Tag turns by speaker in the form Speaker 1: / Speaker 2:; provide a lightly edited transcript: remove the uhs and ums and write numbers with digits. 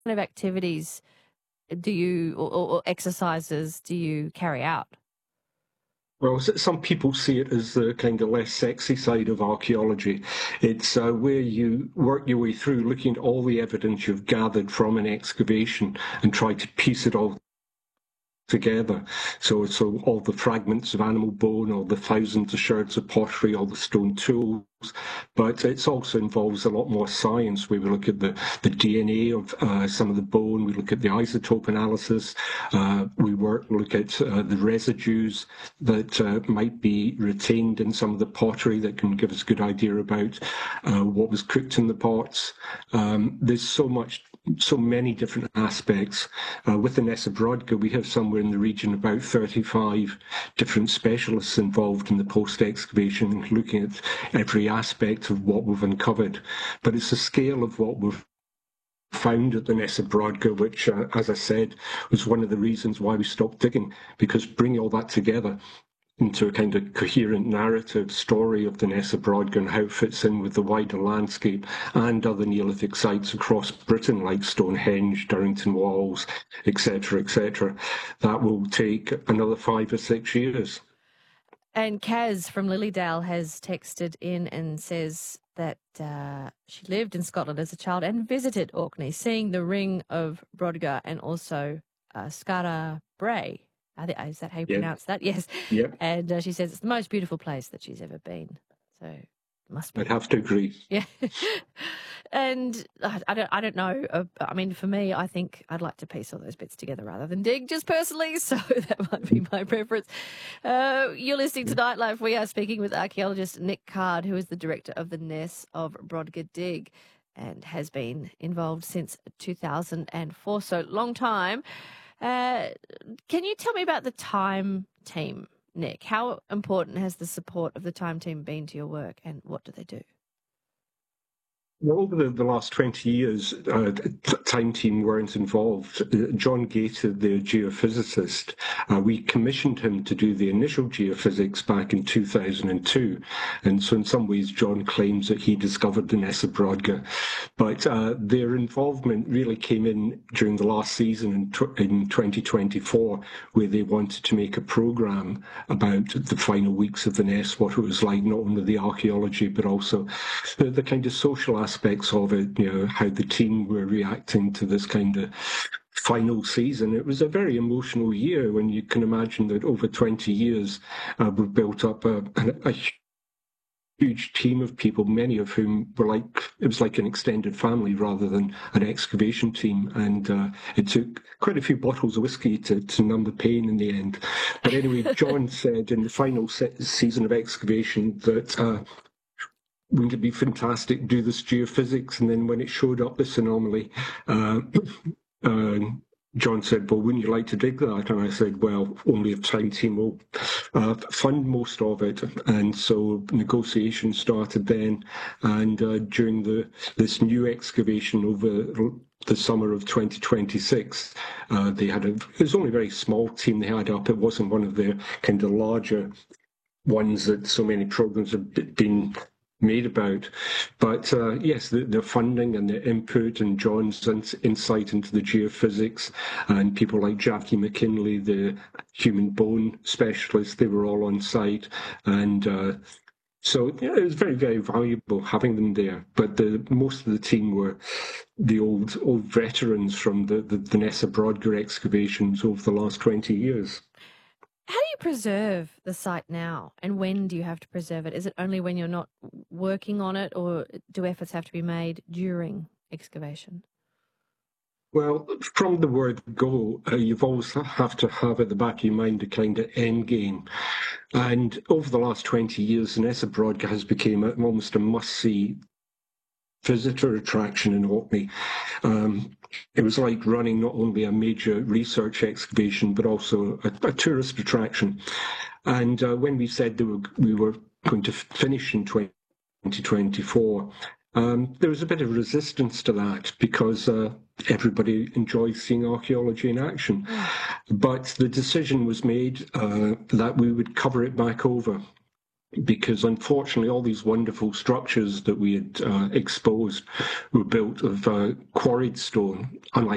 Speaker 1: kind of activities do you, or exercises do you carry out?
Speaker 2: Well, some people see it as the kind of less sexy side of archaeology. It's where you work your way through looking at all the evidence you've gathered from an excavation and try to piece it all together. So all the fragments of animal bone, all the thousands of sherds of pottery, all the stone tools. But it also involves a lot more science, where we look at the DNA of some of the bone, we look at the isotope analysis, we look at the residues that might be retained in some of the pottery that can give us a good idea about what was cooked in the pots. There's so many different aspects. With the Nessa Brodka, we have somewhere in the region about 35 different specialists involved in the post-excavation, looking at every aspect of what we've uncovered. But it's the scale of what we've found at the Nessa Brodka, which, as I said, was one of the reasons why we stopped digging, because bringing all that together into a kind of coherent narrative story of the Nessa Brodka and how it fits in with the wider landscape and other Neolithic sites across Britain, like Stonehenge, Durrington Walls, etc., that will take another 5 or 6 years.
Speaker 1: And Kaz from Lilydale has texted in and says that she lived in Scotland as a child and visited Orkney, seeing the Ring of Brodgar and also Skara Brae. Is that how you pronounce that? Yes.
Speaker 2: Yep.
Speaker 1: And she says it's the most beautiful place that she's ever been. So it must be.
Speaker 2: I'd have to agree.
Speaker 1: Yeah. And I don't know. I mean, for me, I think I'd like to piece all those bits together rather than dig, just personally. So that might be my preference. You're listening to Nightlife. We are speaking with archaeologist Nick Card, who is the director of the Ness of Brodgar Dig and has been involved since 2004. So long time. Can you tell me about the Time team, Nick? How important has the support of the Time team been to your work, and what do they do?
Speaker 2: Well, over the last 20 years, Time Team weren't involved. John Gator, the geophysicist, we commissioned him to do the initial geophysics back in 2002. And so in some ways, John claims that he discovered the Nessa Brodgar. But their involvement really came in during the last season in 2024, where they wanted to make a programme about the final weeks of the Ness, what it was like, not only the archaeology, but also the kind of social aspects of it, how the team were reacting to this kind of final season. It was a very emotional year when you can imagine that over 20 years we've built up a huge team of people, many of whom were it was like an extended family rather than an excavation team. And it took quite a few bottles of whiskey to numb the pain in the end. But anyway, John said in the final season of excavation that wouldn't it be fantastic to do this geophysics? And then when it showed up, this anomaly, John said, well, wouldn't you like to dig that? And I said, well, only if Time Team will fund most of it. And so negotiations started then. And during this new excavation over the summer of 2026, it was only a very small team they had up. It wasn't one of the kind of larger ones that so many programs have been made about. But yes, the funding and the input and John's insight into the geophysics and people like Jackie McKinley, the human bone specialist, they were all on site. And so it was very, very valuable having them there. But most of the team were the old veterans from the Nessa Brodgar excavations over the last 20 years.
Speaker 1: How do you preserve the site now, and when do you have to preserve it? Is it only when you're not working on it, or do efforts have to be made during excavation?
Speaker 2: Well, from the word go, you've always have to have at the back of your mind a kind of end game. And over the last 20 years, Nessa Brodgar has become almost a must-see visitor attraction in Orkney. It was like running not only a major research excavation, but also a tourist attraction. And when we said we were going to finish in 2024, there was a bit of resistance to that because everybody enjoys seeing archaeology in action. But the decision was made that we would cover it back over, because unfortunately all these wonderful structures that we had exposed were built of quarried stone, unlike